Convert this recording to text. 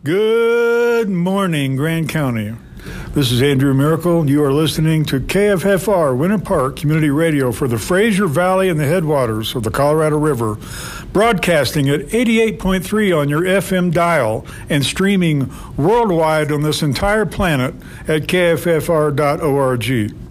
Good morning, Grand County. This is Andrew Miracle. You are listening to KFFR, Winter Park Community Radio for the Fraser Valley and the headwaters of the Colorado River, broadcasting at 88.3 on your FM dial and streaming worldwide on this entire planet at kffr.org.